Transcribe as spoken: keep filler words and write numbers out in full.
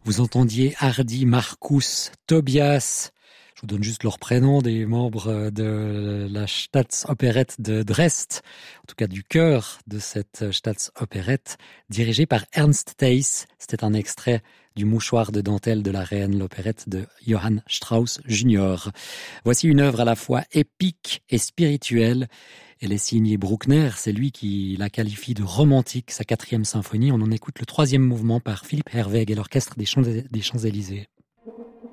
Vous entendiez Hardy, Marcus, Tobias. Je vous donne juste leurs prénoms, des membres de la Staatsoperette de Dresde, en tout cas du chœur de cette Staatsoperette, dirigée par Ernst Theiss. C'était un extrait du Mouchoir de dentelle de la reine, l'opérette de Johann Strauss junior Voici une œuvre à la fois épique et spirituelle. Elle est signée Bruckner, c'est lui qui la qualifie de romantique, sa quatrième symphonie. On en écoute le troisième mouvement par Philippe Herweg et l'orchestre des Champs- des Champs-Élysées.